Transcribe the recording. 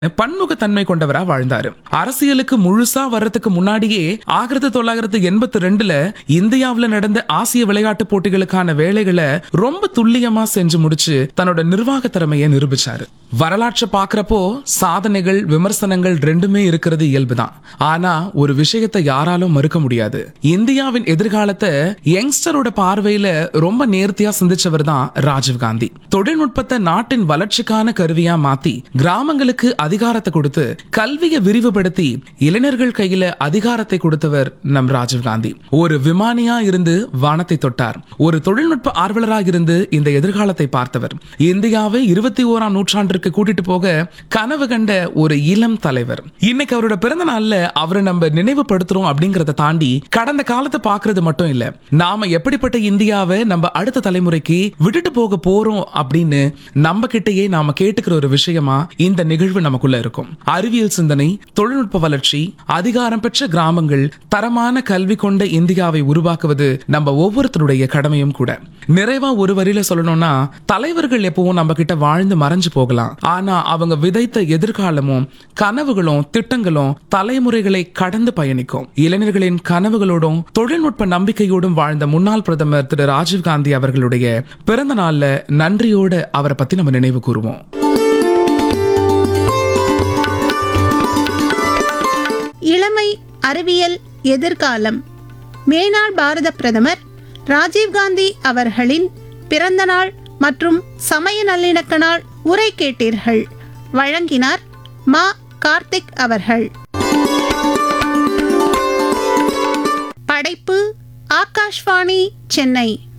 பன்முகத்தன்மை கொண்டவரா வாழ்ந்தாரு. அரசியலுக்கு முழுசா வர்றதுக்கு முன்னாடியே 1982ல இந்தியாவுல நடந்த ஆசிய விளையாட்டு போட்டிகளுக்கான வேலைகளை ரொம்ப துல்லியமா செஞ்சு முடிச்சு தன்னோட நிர்வாக திறமையை நிரூபிச்சாரு. வரலாற்றை பாக்குறப்போ சாதனைகள் விமர்சனங்கள் ரெண்டுமே இருக்கிறது இயல்புதான். ஆனா ஒரு விஷயத்தை யாராலும் மறுக்க முடியாது. இந்தியாவின் எதிர்காலத்தை யங்ஸ்டரோட பார்வையில ரொம்ப நேர்த்தியா சிந்திச்சவர் தான் ராஜீவ் காந்தி. தொழில்நுட்பத்தை நாட்டின் வளர்ச்சிக்கான கருவியா மாத்தி கிராமங்களுக்கு அதிகாரத்தை கொடுத்து கல்வியை விரிவுபடுத்தி இளைஞர்கள் கையில அதிகாரத்தை கொடுத்தவர் நம் ராஜீவ் காந்தி. ஒரு விமானியா இருந்து வானத்தை தொட்டார். ஒரு தொழில்நுட்ப ஆர்வலராக இருந்து இந்த எதிர்காலத்தை பார்த்தவர். இந்தியாவை 21ஆம் நூற்றாண்டிற்கு கூட்டிட்டு போக கனவு கண்ட ஒரு இளம் தலைவர். இன்னைக்கு அவரோட பிறந்த நாள்ல அவரை நம்ம நினைவுபடுத்துறோம் அப்படிங்கறத தாண்டி கடந்த காலத்தை பாக்குறது மட்டும் இல்ல, நாம எப்படிப்பட்ட இந்தியாவை நம்ம அடுத்த தலைமுறைக்கு விட்டுட்டு போக போறோம் அப்படின்னு நம்ம கிட்டயே நாம கேட்டுக்கிற ஒரு விஷயமா இந்த நிகழ்வு நமக்குள்ள இருக்கும். அறிவியல் சிந்தனை, தொழில்நுட்ப வளர்ச்சி, அதிகாரம் பெற்ற கிராமங்கள், தரமான கல்வி கொண்ட இந்தியாவை உருவாக்குவது நம்ம ஒவ்வொருத்தருடைய கடமையும் கூட. நிறைவா ஒரு வரியில சொல்லணும்னா, தலைவர்கள் எப்பவும் நம்ம கிட்ட வாழ்ந்து மறைஞ்சு போகலாம், ஆனா அவங்க விதைத்த எதிர்காலமும் கனவுகளும் திட்டங்களும் தலைமுறைகளை கடந்து பயணிக்கும். இளைஞர்களின் கனவுகளோடும் தொழில்நுட்ப நம்பிக்கையோடும் வாழ்ந்த முன்னாள் பிரதமர் திரு ராஜீவ் காந்தி அவர்களுடைய பிறந்த நாள்ல நன்றியோடு அவரை பத்தி நம்ம நினைவு கூறுவோம். இளமை, அறிவியல், எதிர்காலம். மேனாள் பாரத பிரதமர் ராஜீவ்காந்தி அவர்களின் பிறந்த நாள் மற்றும் சமய நல்லிணக்க நாள் உரை கேட்டீர்கள். வழங்கினார் மா. கார்த்திக் அவர்கள். படைப்பு ஆகாஷ்வாணி, சென்னை.